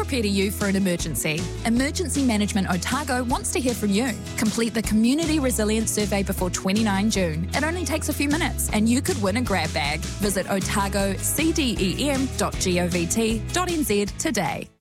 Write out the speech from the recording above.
prepare you for an emergency. Emergency Management Otago wants to hear from you. Complete the Community Resilience Survey before 29 June. It only takes a few minutes and you could win a grab bag. Visit otagocdem.govt.nz today.